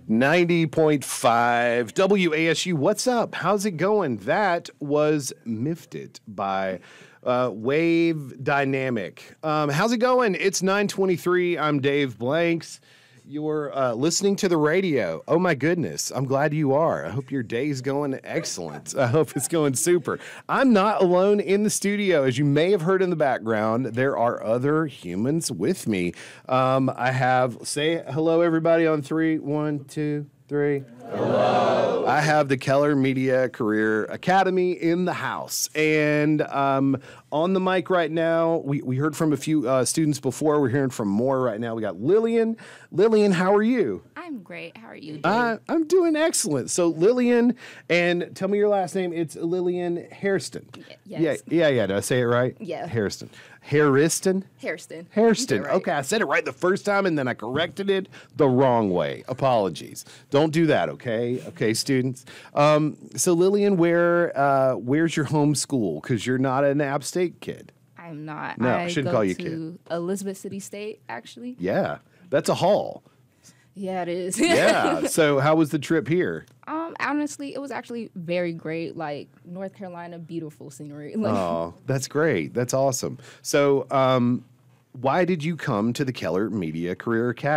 90.5 WASU. What's up? How's it going? That was Mifted by Wave Dynamic. How's it going? It's 9:23. I'm Dave Blanks. You're listening to the radio. Oh, my goodness. I'm glad you are. I hope your day's going excellent. I hope it's going super. I'm not alone in the studio. As you may have heard in the background, there are other humans with me. I have, say hello, everybody, on three. 1, 2, 3. Hello. I have the Keller Media Career Academy in the house. And on the mic right now, we heard from a few students before. We're hearing from more right now. We got Lillian. Lillian, how are you? I'm great. How are you doing? I'm doing excellent. So Lillian, and tell me your last name. It's Lillian Hairston. Yes. Yeah. Did I say it right? Yeah. Hairston. Hairston? Hairston. Hairston. Right. Okay, I said it right the first time, and then I corrected it the wrong way. Apologies. Don't do that, okay? Okay, students. So Lillian, where's your home school? Because you're not an App State kid. I'm not. No, I shouldn't go call you to Elizabeth City State, actually. Yeah, that's a haul. Yeah, it is. Yeah. So how was the trip here? Honestly, it was actually very great. Like, North Carolina, beautiful scenery. Oh, that's great. That's awesome. So why did you come to the Keller Media Career Academy?